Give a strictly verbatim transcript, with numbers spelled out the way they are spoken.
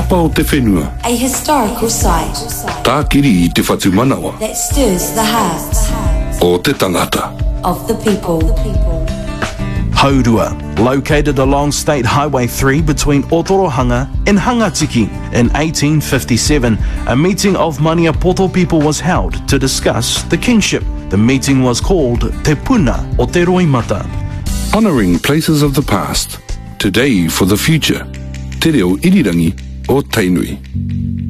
Tapa o te whenua. A historical site Tākiri i te whatu manawa. that stirs the hearts O te tangata. of the people. Haurua, located along State Highway three between Otorohanga and Hangatiki in eighteen fifty-seven, a meeting of Maniapoto people was held to discuss the kingship. The meeting was called Te Puna o Te Roimata. Honouring places of the past, today for the future. Te reo irirangi o Tainui.